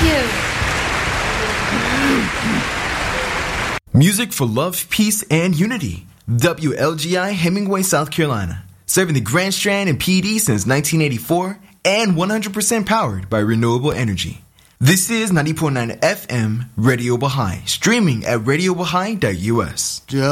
Music for love, peace, and unity. WLGI Hemingway, South Carolina. Serving the Grand Strand and PD since 1984 and 100% powered by renewable energy. This is 90.9 FM Radio Baha'i, streaming at radiobaha'i.us.